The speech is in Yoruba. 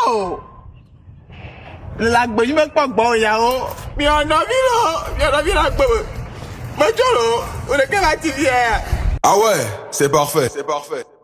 o. La gbé yín mẹ́pọ̀ gbọ́ ìyàwó. Mi ọ̀nà mi lọ gbé. Mo jọ̀rọ̀, o lè kẹ́ bá ti di ẹ̀. Ah ouais, c'est parfait.